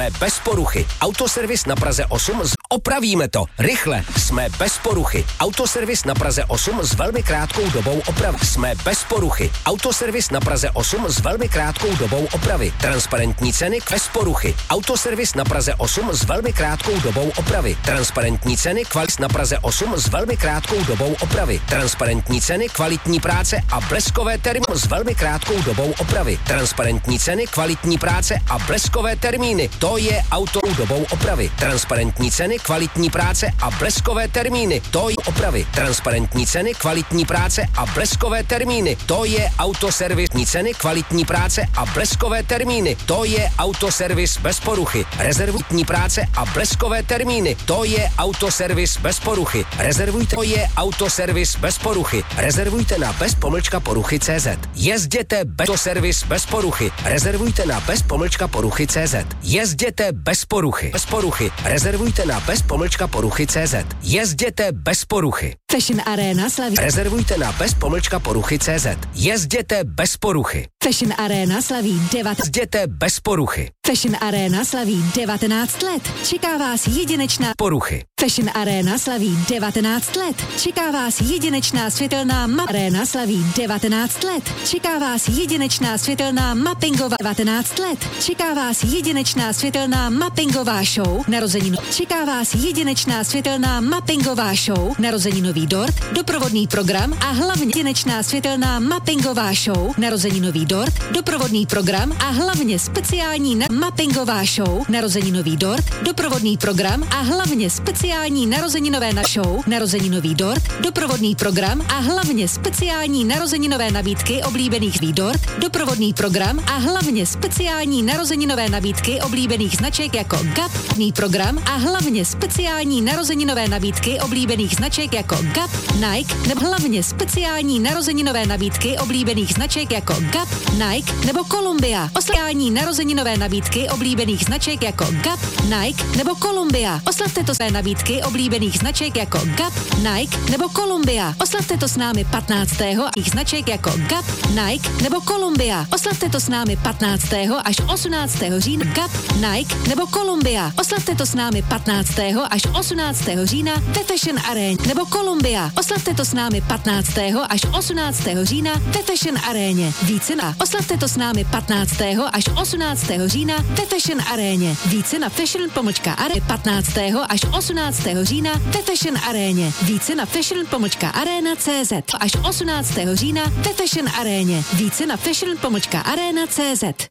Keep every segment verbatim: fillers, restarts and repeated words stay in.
jsme bez poruchy. Autoservis na Praze osm, z... opravíme to. Rychle, jsme bez poruchy. Autoservis na Praze osm s velmi krátkou dobou opravy. Jsme bez poruchy. Autoservis na Praze osm s velmi krátkou dobou opravy. Transparentní ceny bez poruchy. Autoservis na Praze osm s velmi krátkou dobou opravy. Transparentní ceny kvalit na Praze osm s velmi krátkou dobou opravy. Transparentní ceny, kvalitní práce a bleskové termíny s velmi krátkou dobou opravy. Transparentní ceny, kvalitní práce a bleskové termíny. To je auto dobou opravy. Transparentní ceny, kvalitní práce a bleskové termíny. To je opravy. Transparentní ceny, kvalitní práce a bleskové termíny. To je autoservisní ceny, kvalitní práce a bleskové termíny. To je autoservis bez poruchy. Rezervní práce a bleskové termíny. To je autoservis bez poruchy. Rezervujte, to je autoservis bez poruchy. Rezervujte na bez pomlčka poruchy C Z. Jezděte bez autoservis bez poruchy. Rezervujte na bez pomlčka poruchy C Z. Jezděte bez poruchy. Bez poruchy. Rezervujte na bez pomlčka poruchy C Z. Jezděte bez poruchy. Fashion Arena slaví. Rezervujte na bez pomlčka poruchy C Z. Jezděte bez poruchy. Fashion Arena slaví devat. Jezděte bez poruchy. Fashion Arena slaví devatenáct let. Čeká vás jedinečná poruchy. Fashion Arena slaví devatenáct let. Čeká vás jedinečná světelná map. Arena slaví devatenáct let. Čeká vás jedinečná světelná mappingová devatenáct let. Čeká vás jedinečná světelná mappingová show. Narozenino. Čeká vás jedinečná světelná mappingová show. Narozeninový dort, doprovodný program a hlavně jedinečná světelná mappingová show. Narozeninový dort, doprovodný program a hlavně speciální na- mappingová show. Narozeninový dort, doprovodný program a hlavně speciální narozeninové na show. Narozeninový dort, doprovodný program a hlavně speciální narozeninové nabídky oblíbených výdort, doprovodný program a hlavně speciální narozeninové nabídky oblíbených značek jako Gap, program a hlavně speciální narozeninové nabídky oblíbených značek jako Gap, Nike nebo hlavně speciální narozeninové nabídky oblíbených značek jako Gap, Nike nebo Columbia. Oslavení narozeninové nabídky oblíbených značek jako Gap, Nike nebo Columbia. Oslavte to své nabídky oblíbených značek jako Gap, Nike nebo Columbia. Oslavte to s námi patnáctého a značek jako Gap, Nike nebo Columbia. Oslavte to s námi patnáctého až osmnáctého října Gap, Nike nebo Columbia. Oslavte to s námi patnáctého až osmnáctého října ve Fashion Aréně nebo Columbia. Oslavte to s námi patnáctého až osmnáctého října ve Fashion Aréně. Více na oslavte to s námi patnáctého až osmnáctého října ve Fashion Aréně. Více na fashion pomlčka are patnáctého až osmnáctého října ve Fashion Aréně. Více na fashion pomlčka arena tečka cé zet až osmnáctého října ve Fashion Aréně. Více na fashion pomlčka arena tečka cé zet.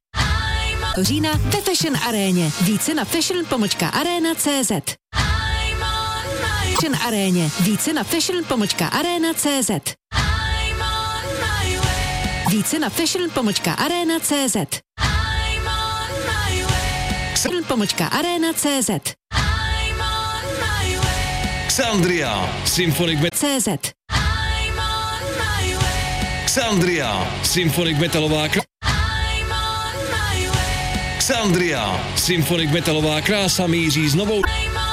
Října ve Fashion Aréně. Více na fashion pomlčka arena tečka cé zet. Fashion Aréně. Více na fashion pomlčka arena tečka cé zet. Více na fashion pomlčka arena tečka cé zet. Fashion pomlčka arena tečka cé zet. Xandria Symphonic Metal cé zet. Xandria Symphonic Metalová kr... Xandria Symphonic Metalová krása míří s novou...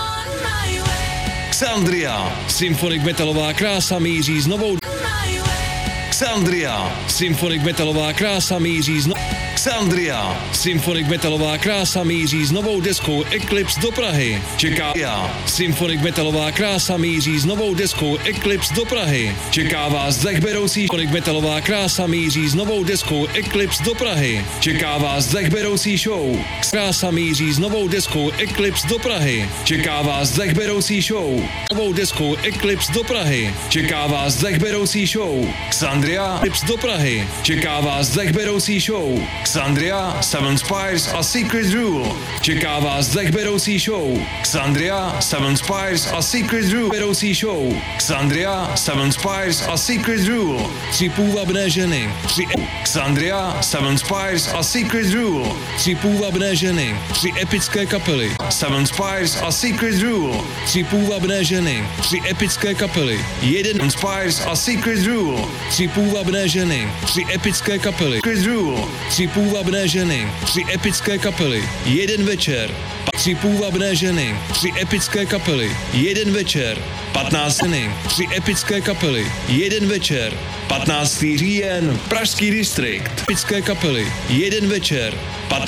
Xandria Symphonic Metalová krása míří s novou... Xandria Symphonic Metalová krása míří s no... Xandria Symphonic Metalová krása míří s novou deskou Eclipse do Prahy. Čeká Symphonic Metalová krása míří s novou deskou Eclipse do Prahy. Čeká vás dechberoucí Symphonic Metalová krása míří s novou deskou Eclipse do Prahy. Čeká vás dechberoucí show. Krása míří s novou deskou Eclipse do Prahy. Čeká vás dechberoucí show. Novou deskou Eclipse do Prahy. Čeká vás dechberoucí show. Xandria Eclipse do Prahy. Čeká vás dechberoucí show. Xandria, Seven Spires a Secret Rule. Čeká vás dechberoucí show. Xandria, Seven Spires a Secret Rule. Beroucí show. Xandria, Seven Spires a Secret Rule. Tři půvabné ženy. Tři e- Xandria, Seven Spires a Secret Rule. Tři půvabné ženy. Tři epické kapely. Seven Spires a Secret Rule. Tři půvabné ženy. Tři epické kapely. Jeden Spires a Secret Rule. Tři půvabné ženy. Tři epické kapely. Secret Rule. Tři půvabné ženy, tři epické kapely, jeden večer, tři půvabné ženy, tři epické kapely, jeden večer, patnáct ženy, tři epické kapely, jeden večer, patnáctý říjen, Pražský distrikt, epické kapely, jeden večer,